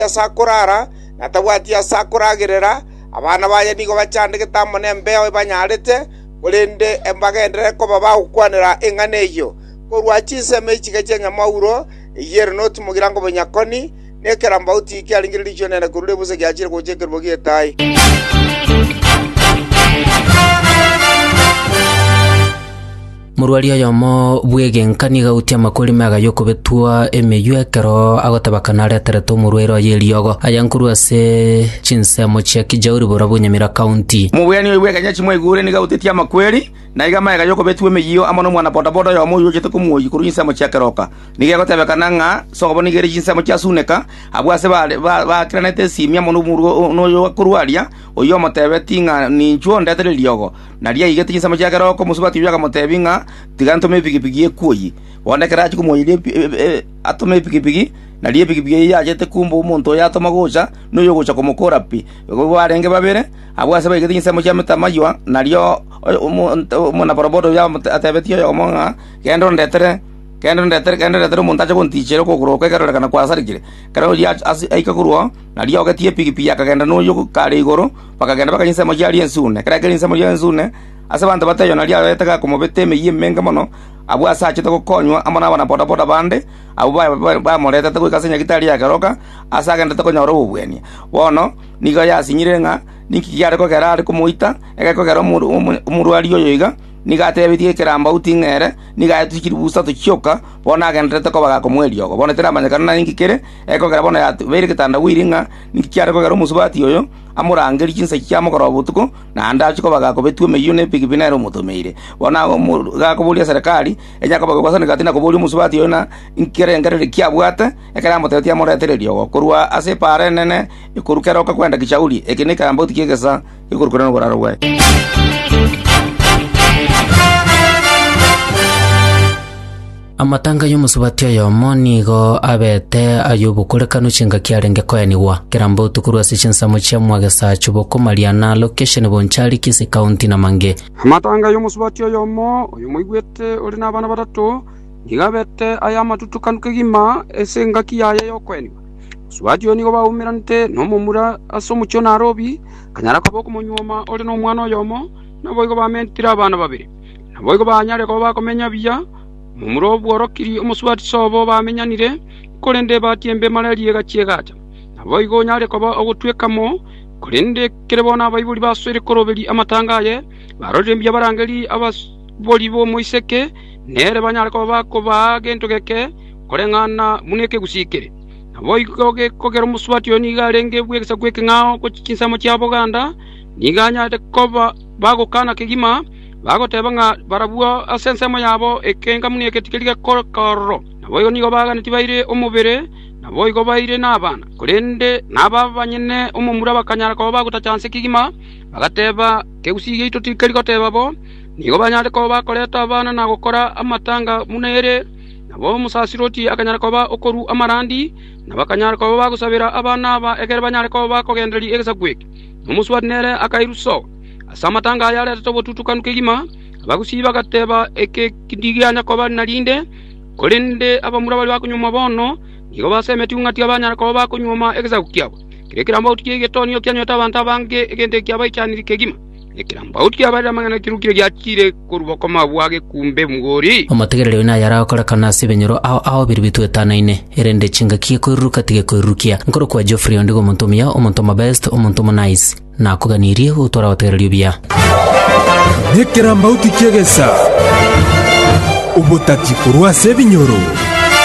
sakurara natabwatia sakuragerera abana baye nigo bacandike tamone mbeo banyarete ulinde embagendere ko baba ukwanira enganeyo korwa chiseme chigachenya mauro yero not mugirango bonyakoni nekera mbauti kyalingirira icho nene kurure buse gyachire kujekera bogiyetai Murwari yomo bwege nkani gautia makuri mega yokubetua emeyu ekero agotabakana retereto murwero yeliogo ayankuru ase chinsemo chia kijauri borabu Nyamira county mubwani bwege nyachimwe igure ni gautetia makweri na igama mega yokubetua emeyu amono mwana bodaboda yomo yujete kumuyi kuru chinsemo chia keroka nige gotabakana nga sogo nigere chinsemo chia suneka abwase ba kranete simia mono muru no yo kurwaria oyo motebeti nga ni chuo ndetere liogo na ria igete chinsemo chia keroko musubati yaga motebinga tiganto me pigipigi ekuyi wona karachi kumoyire atome pigipigi na lie pigipigi yajete kumbo umuntu yatoma gocha no yogocha komokora pi barenge babere abwase bagete insemo cya metamaywa na lio umona borobodo ya atebetio yomonga kendo ndetere montaje kontichero kokoroka karora kana kwasarikire karo ya aika kurwa na lio gatie pigipigi yakagenda no yogo kare igoro bakagenda bakanyisemo cya liensune kara insemo cya liensune asabanta batayo na lia betaka komobete meyi menga mono abu asache to konywa amana bana boda bande abu ba moreta to kasenya kitali ya karoka asaka ndata konyoro ubweni wono niga yasinyirenga nikiyare ko gerare kumuita eka gero muru ali yoyiga niga tebetie keramba utingere niga tukiri busa to choka bona agendete ko baga komwelio bona tera manyakana na nkikere eko gero bona ya bere kitanda wiringa nikiyare ko gero musubati yoyo amurangeri kinsa cyamo korobutuko na andachi ko baga ko betwe meyune pigipinero mutomeire bona ga ko bulia serikali enya ko baga kwasana gatina ko bulia musubati yoyo na nkere ngere kyabwata ekara motete amoretererio kurwa ase pare nene ikurukero ko kwenda kichauli ekinika ambo tikegesa ikurukero goraro we amatanga y'umusubatio yomo nigo abete ayubukurekanu chinga kyarenge koyanigwa kirambo tukurwa sichinsamo chia mwagesa chuboko Mariana location bonchari Kisii county na mange amatanga y'umusubatio yomo uyumwigwete uri nabana batatu nigabete aya matutukanuke gima esenga kiyaye yokwenigwa subatio nigo baumirante no mumura asomucho narobi kanyara kaboko munyoma uri no mwana yomo naboigo bamentira abana babiri naboigo banyare ko bakomenya biya mumuro bworokiri umusubati sobo bamenyanire kolende batiembe malaria gachiegata naboigo nyare ko ogutwekamo kolende kerebona abayibuli baswere korobeli amatangaye barorembya barangeli ababoli bo moiseke nere banyare ko bagentogeke kolengana muneke gusikire naboigo kogero umusubati oniga renge bwegesa gweke ngao ko chinsamo kya Buganda niganya de koba bagokana kegima bagoteba nga barabua asensemo yabo ekenga muneke tikeliga kororo naboigo nigo bagana tibaire omubere naboigo baire nabana kolende nababanyene omumura bakanyara ko bagota chance kigima bagateba keusige ito tikeliga tebabo nigo banyare ko bakoleta abana na gukora amatanga munere nabo musasiroti akanyara ko ba okoru amarandi nabakanyara ko bagusabira abana ba egere banyare ko bakogenderi egesa gweke umuswat nere akairuso asamatanga yale to tutukan kigima bagusiba gateba eke kidiganya ko banalinde kolende abamura bali bakunyuma bono nigo basemeti ungati abanya ko bakunyuma egeza kukyabo kirekiramba utikege tonyo kyanyota abantu bange egende kyaba icyaniri kegima ekiramba utikaba mangana kirukire gyakire kuruboko mabwage kumbe mugori amategerero na yara akora kana sibenyoro aho biribitu etanaine erende chinga kikoruka tige korukia nkoro kwa Geoffrey Ondigo Montomia omontoma best omontoma nice na kuganirie utora wategerero bia nekiramba utikegesa ubutati kurwa sebinyoro